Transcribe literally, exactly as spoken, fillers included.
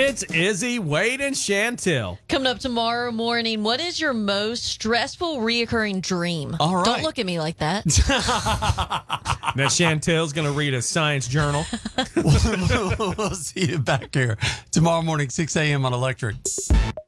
It's Izzy, Wade, and Chantel. Coming up tomorrow morning, what is your most stressful reoccurring dream? All right. Don't look at me like that. Now Chantel's going to read a science journal. We'll see you back here tomorrow morning, six a.m. on Electric.